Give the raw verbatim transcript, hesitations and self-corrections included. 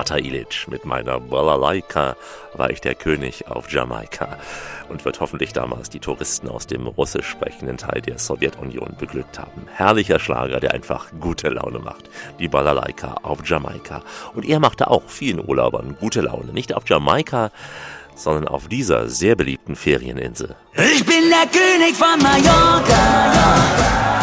Marta Ilic. Mit meiner Balalaika war ich der König auf Jamaika und wird hoffentlich damals die Touristen aus dem russisch sprechenden Teil der Sowjetunion beglückt haben. Herrlicher Schlager, der einfach gute Laune macht. Die Balalaika auf Jamaika. Und er machte auch vielen Urlaubern gute Laune. Nicht auf Jamaika, sondern auf dieser sehr beliebten Ferieninsel. Ich bin der König von Mallorca.